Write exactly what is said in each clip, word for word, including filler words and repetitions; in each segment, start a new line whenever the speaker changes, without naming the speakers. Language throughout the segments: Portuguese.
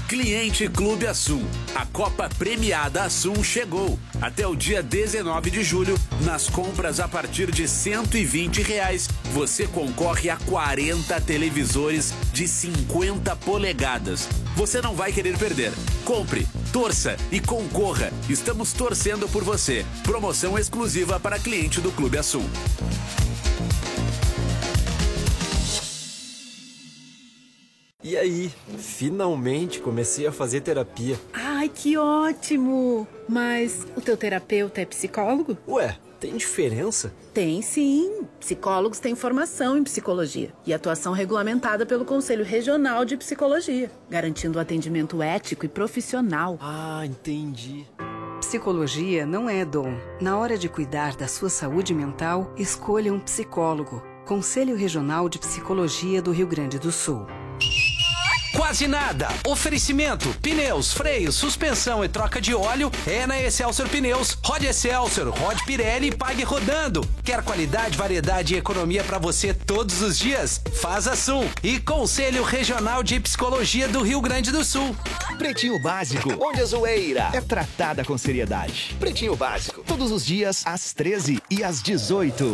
Cliente Clube Assum. A Copa Premiada Assum chegou. Até o dia dezenove de julho, nas compras a partir de cento e vinte reais, você concorre a quarenta televisores de cinquenta polegadas. Você não vai querer perder. Compre, torça e concorra. Estamos torcendo por você. Promoção exclusiva para cliente do Clube Assum.
E aí, finalmente comecei a fazer terapia.
Ai, que ótimo! Mas o teu terapeuta é psicólogo?
Ué, tem diferença?
Tem sim. Psicólogos têm formação em psicologia e atuação regulamentada pelo Conselho Regional de Psicologia, garantindo o atendimento ético e profissional.
Ah, entendi.
Psicologia não é dom. Na hora de cuidar da sua saúde mental, escolha um psicólogo. Conselho Regional de Psicologia do Rio Grande do Sul.
Quase nada. Oferecimento, pneus, freios, suspensão e troca de óleo é na Excelsior Pneus. Rode Excelsior, rode Pirelli e pague rodando. Quer qualidade, variedade e economia para você todos os dias? Faz Assum. E Conselho Regional de Psicologia do Rio Grande do Sul.
Pretinho Básico, onde a zoeira é tratada com seriedade. Pretinho Básico, todos os dias às treze e às dezoito.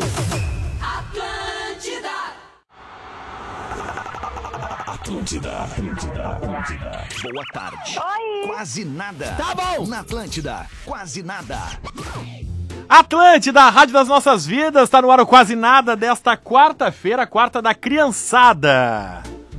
Atlântida, Atlântida, Atlântida. Boa tarde.
Oi.
Quase nada.
Tá bom.
Na Atlântida, quase nada.
Atlântida, a rádio das nossas vidas, tá no ar o Quase Nada desta quarta-feira, quarta da criançada.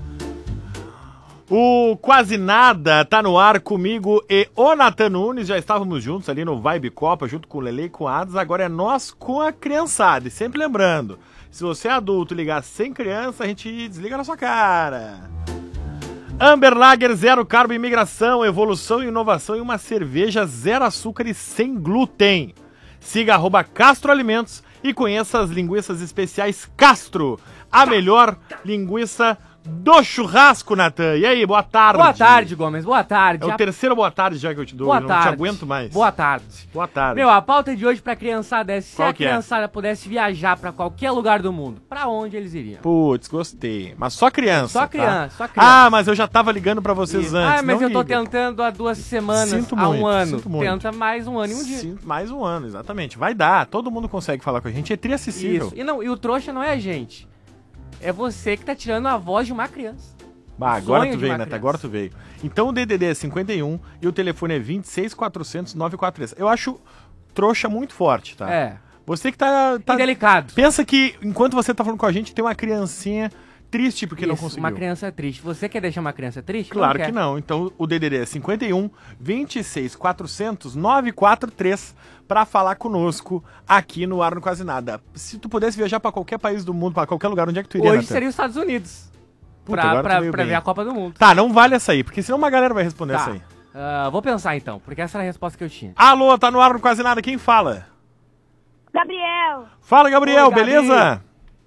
O Quase Nada tá no ar comigo e o Natan Nunes, já estávamos juntos ali no Vibe Copa, junto com o Lele e com o Adas, agora é nós com a criançada. E sempre lembrando, se você é adulto e ligar sem criança, a gente desliga na sua cara. Amber Lager, zero carbo, imigração, evolução e inovação em uma cerveja zero açúcar e sem glúten. Siga arroba Castro Alimentos e conheça as linguiças especiais Castro, a melhor linguiça do churrasco, Natan. E aí, boa tarde.
Boa tarde, Gomes, boa tarde.
É o
a...
terceiro boa tarde já que eu te dou,
boa
eu
tarde.
Não te aguento mais.
Boa tarde.
Boa tarde.
Meu, a pauta de hoje pra criançada é se
Qual
a
que é?
criançada pudesse viajar pra qualquer lugar do mundo, pra onde eles iriam?
Putz, gostei. Mas só criança,
Só
tá?
criança, só criança.
Ah, mas eu já tava ligando pra vocês
Isso.
antes.
Ah, mas
não
eu tô
liga.
tentando há duas semanas,
Sinto
há
muito,
um ano.
sinto muito.
Tenta mais um ano e um dia.
Sinto mais um ano, exatamente. Vai dar, todo mundo consegue falar com a gente, é triacessível.
Isso. E, não, e o trouxa não é a gente. É você que tá tirando a voz de uma criança.
Bah, agora
Sonho
tu
de
veio,
uma
Neta,
criança.
agora tu veio. Então o D D D é cinquenta e um e o telefone é vinte e seis, quatrocentos, novecentos e quarenta e três. Eu acho trouxa muito forte, tá?
É.
Você que tá... tá...
Indelicado.
Pensa que, enquanto você tá falando com a gente, tem uma criancinha triste porque
Isso,
não conseguiu.
uma criança triste. Você quer deixar uma criança triste?
Claro
não
que
quer.
não. Então o D D D é cinquenta e um, vinte e seis, quatrocentos, novecentos e quarenta e três pra falar conosco aqui no Ar no Quase Nada. Se tu pudesse viajar pra qualquer país do mundo, pra qualquer lugar, onde é que tu iria,
Hoje
Natan?
seria os Estados Unidos.
Puta,
pra
agora tu
pra,
veio
pra
bem.
ver a Copa do Mundo.
Tá, não vale essa aí, porque senão uma galera vai responder
Tá.
essa aí.
Ah, vou pensar então, porque essa era a resposta que eu tinha.
Alô, tá no Ar no Quase Nada, quem fala?
Gabriel.
Fala, Gabriel,
Oi, Gabi.
beleza?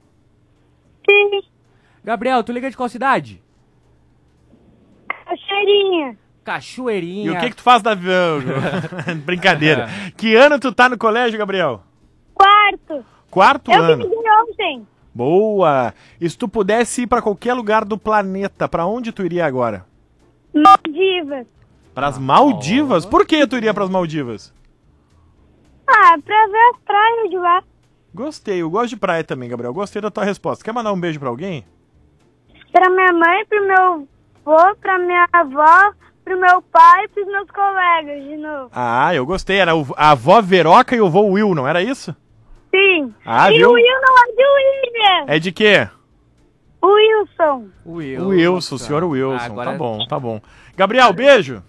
Sim.
Gabriel, tu liga de qual cidade?
Cachoeirinha.
Cachoeirinha.
E o que que tu faz da... Brincadeira. Que ano tu tá no colégio, Gabriel?
Quarto.
Quarto
Eu
ano.
que vim ontem.
Boa! E se tu pudesse ir pra qualquer lugar do planeta, pra onde tu iria agora?
Maldivas.
Pras Maldivas? Por que tu iria pras Maldivas?
Ah, pra ver as praias de lá.
Gostei, eu gosto de praia também, Gabriel. Gostei da tua resposta. Quer mandar um beijo pra alguém?
Pra minha mãe, pro meu avô, pra minha avó, pro meu pai e pros meus colegas de novo.
Ah, eu gostei. Era o- a avó Veroca e o vô Will, não era isso?
Sim.
Ah,
e
viu?
o Will não é de William.
É de quê?
O Wilson.
O Wilson.
O Wilson, o senhor Wilson.
Ah, agora-
Tá bom, tá bom. Gabriel, beijo.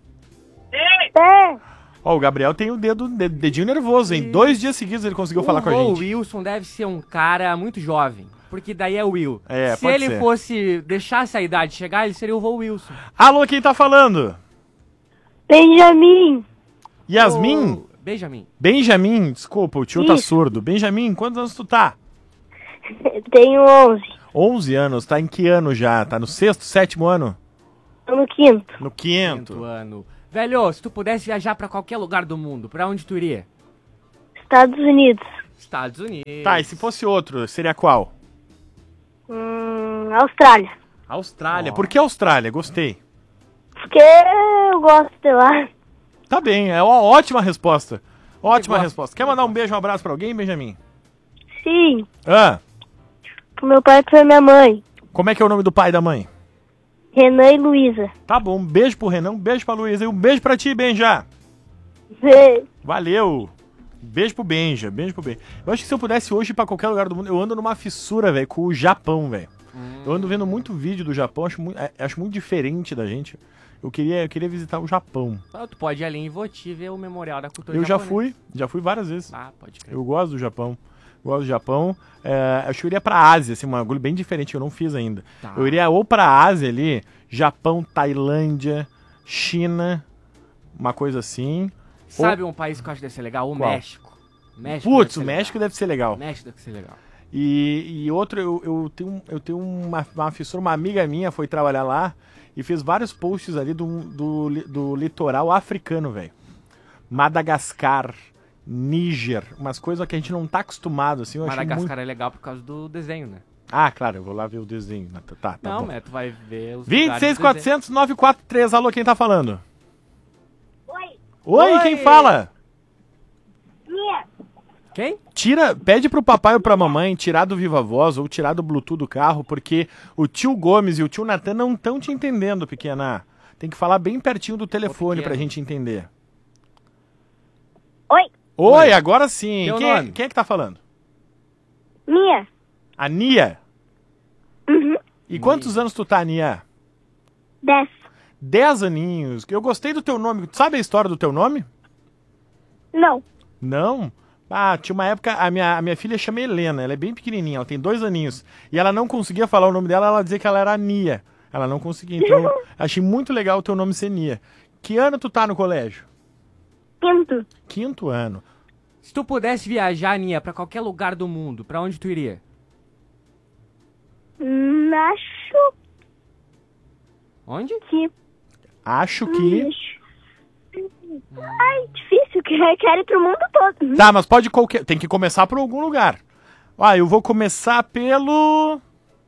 É.
Ó, o Gabriel tem o dedo, de- dedinho nervoso, hein? Dois dias seguidos ele conseguiu falar com a
O
gente.
Wilson deve ser um cara muito jovem, porque daí é o Will.
É,
Se
pode
ele
ser.
fosse deixasse a idade chegar, ele seria o vô Wilson.
Alô, quem tá falando?
Benjamin.
Yasmin?
O Benjamin.
Benjamin, desculpa, o tio tá
Isso.
surdo. Benjamin, quantos anos tu tá?
Tenho onze.
onze anos, tá em que ano já? Tá no sexto, sétimo ano?
Tô no quinto.
No quinto.
Quinto ano. Velho, se tu pudesse viajar pra qualquer lugar do mundo, pra onde tu iria?
Estados Unidos.
Estados Unidos.
Tá, e se fosse outro, seria qual?
Hum, Austrália.
Austrália. Por que Austrália? Gostei.
Porque eu gosto de lá.
Tá bem, é uma ótima resposta. Ótima resposta. Quer mandar um beijo, um abraço pra alguém, Benjamin?
Sim.
Ah,
Pro meu pai e pra minha mãe.
como é que é o nome do pai e da mãe?
Renan e Luísa.
Tá bom, um beijo pro Renan, um beijo pra Luísa e um beijo pra ti, Benja.
Sim.
Valeu. Beijo pro Benja, beijo pro Benja. Eu acho que se eu pudesse hoje ir pra qualquer lugar do mundo, eu ando numa fissura, velho, com o Japão, velho. Hum. Eu ando vendo muito vídeo do Japão, acho muito, acho muito diferente da gente. Eu queria, eu queria visitar o Japão.
Ah, tu pode ir ali em Voti ver o Memorial da Cultura
Eu já
Japonesa.
fui, já fui várias vezes.
Ah, pode crer.
Eu gosto do Japão. Gosto do Japão. É, acho que eu iria pra Ásia, assim, um bagulho bem diferente que eu não fiz ainda.
Tá.
Eu iria ou pra Ásia ali, Japão, Tailândia, China, uma coisa assim.
Sabe
ou...
um país que eu acho que deve ser legal? O
Qual?
México. México
Putz, o
deve ser
México
legal.
deve ser legal.
O México deve ser legal.
E, e outro, eu, eu tenho, eu tenho uma, uma fissura, uma amiga minha foi trabalhar lá e fez vários posts ali do, do, do litoral africano, velho. Madagascar, Níger, umas coisas que a gente não tá acostumado, assim. Eu achei
Madagascar
muito...
é legal por causa do desenho, né?
Ah, claro, eu vou lá ver o desenho. Tá, tá
não,
bom.
mas tu vai ver os
vinte e seis, quatrocentos, novecentos e quarenta e três. Alô, quem tá falando?
Oi.
Oi,
Oi.
quem fala?
Minha.
Quem?
Tira, pede pro papai ou pra mamãe tirar do Viva Voz ou tirar do Bluetooth do carro, porque o tio Gomes e o tio Natan não estão te entendendo, pequena. Tem que falar bem pertinho do telefone pra gente entender.
Oi.
Oi, agora sim.
Teu
Quem é,
nome?
quem é que tá falando?
Minha.
A Nia.
Uhum.
E quantos anos tu tá, Nia?
Dez.
Dez aninhos. Eu gostei do teu nome. Tu sabe a história do teu nome?
Não.
Não? Ah, tinha uma época, a minha, a minha filha chama Helena, ela é bem pequenininha, ela tem dois aninhos. E ela não conseguia falar o nome dela, ela dizia que ela era Nia. Ela não conseguia, então achei muito legal o teu nome ser Nia. Que ano tu tá no colégio?
Quinto.
Quinto ano.
Se tu pudesse viajar, Nia, pra qualquer lugar do mundo, pra onde tu iria?
Hum, acho
Onde?
que...
Acho que...
Acho... Ai, difícil, que quero ir pro mundo todo.
Tá, mas pode qualquer... Tem que começar por algum lugar. Ah, eu vou começar pelo...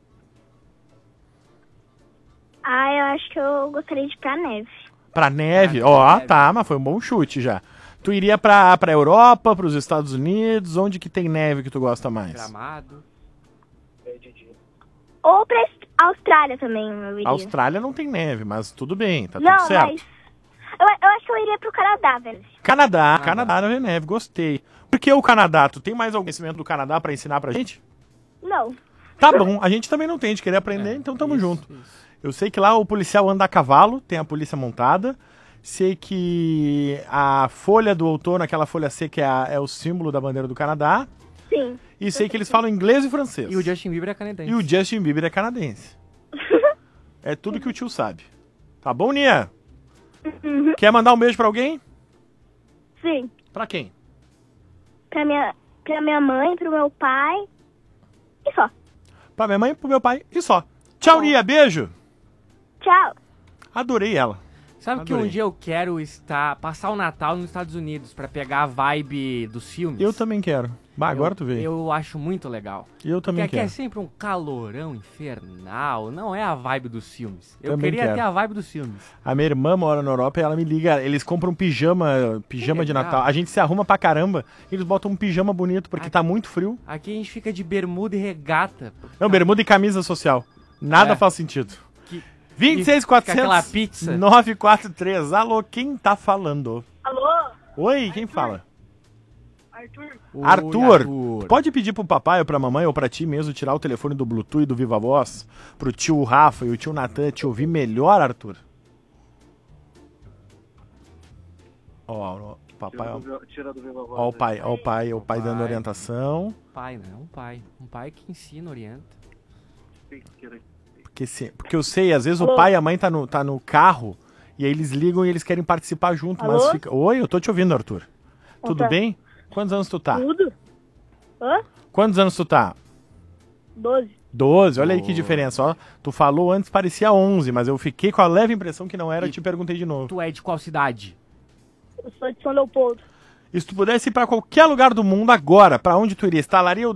Ah, eu acho que eu gostaria de ir pra neve.
Pra neve.
Ah,
Ó,
pra neve.
tá, mas foi um bom chute já. Tu iria pra, pra Europa, pros Estados Unidos? Onde que tem neve que tu gosta mais?
Gramado.
Ou pra Austrália também, eu iria.
Austrália não tem neve, mas tudo bem, tá
Não,
tudo certo.
mas... Eu, eu acho que eu iria pro Canadá, velho.
Canadá, Canadá não é neve, gostei. Por que o Canadá? Tu tem mais algum conhecimento do Canadá pra ensinar pra gente?
Não.
Tá bom, a gente também não tem de querer aprender,
É,
então tamo
isso,
junto.
isso.
Eu sei que lá o policial anda a cavalo, tem a polícia montada. Sei que a folha do outono, aquela folha seca, é, a- é o símbolo da bandeira do Canadá.
Sim.
E sei que eles falam inglês e francês.
E o Justin Bieber é canadense.
E o Justin Bieber é canadense. É tudo que o tio sabe. Tá bom, Nia?
Uhum.
Quer mandar um beijo pra alguém?
Sim.
Pra quem?
Pra minha, pra minha mãe, pro meu pai. E só.
Pra minha mãe, pro meu pai e só. Tchau, Nia, beijo.
Tchau.
Adorei ela.
Sabe que
Adorei.
um dia eu quero estar, passar o Natal nos Estados Unidos pra pegar a vibe dos filmes?
Eu também quero. Bah, agora
eu,
tu veio.
Eu acho muito legal.
Eu também
Porque aqui
quero.
é sempre um calorão infernal, não é a vibe dos filmes. Eu
Também
queria
quero.
ter a vibe dos filmes.
A minha irmã mora na Europa e ela me liga. Eles compram pijama, pijama de
legal.
Natal. A gente se arruma pra caramba. E eles botam um pijama bonito porque
Aqui-
tá muito frio.
Aqui a gente fica de bermuda e regata.
Não, bermuda e camisa social. Nada
É.
faz sentido.
Que-
vinte e seis,
fica
quatrocentos,
aquela pizza.
nove quatro três. Alô, quem tá falando?
Alô?
Oi, quem fala?
Arthur.
Oi,
Arthur,
Arthur.
pode pedir pro papai ou pra mamãe ou pra ti mesmo tirar o telefone do Bluetooth e do Viva Voz pro tio Rafa e o tio Natan te ouvir melhor, Arthur? Ó, ó, o papai, ó,
Tira do Viva Voz.
ó o pai, ó o pai, ó o pai dando
Pai.
orientação.
Pai, né? Um pai. Um pai que ensina, orienta.
Porque, se, porque eu sei, às vezes o pai e a mãe tá no, tá no carro e aí eles ligam e eles querem participar junto, mas
Alô?
fica... Oi, eu tô te ouvindo, Arthur. Tudo
Opa.
bem? Quantos anos tu tá?
Tudo? Hã?
Quantos anos tu tá?
Doze.
doze, olha aí que
Boa.
diferença, ó. Tu falou antes, parecia onze, mas eu fiquei com a leve impressão que não era,
E-
e te perguntei de novo.
Tu é de qual cidade?
Eu sou de São Leopoldo.
E se tu pudesse ir pra qualquer lugar do mundo agora, pra onde tu iria? Instalaria o